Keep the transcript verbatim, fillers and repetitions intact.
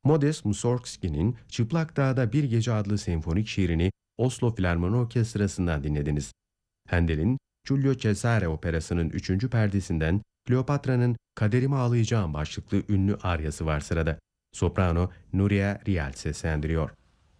Modest Mussorgsky'nin Çıplak Dağ'da Bir Gece adlı senfonik şiirini Oslo Filarmoni Orkestrası'ndan dinlediniz. Handel'in Giulio Cesare operasının üçüncü perdesinden Kleopatra'nın Kaderime Ağlayacağım başlıklı ünlü aryası var sırada. Soprano Nuria Rial seslendiriyor.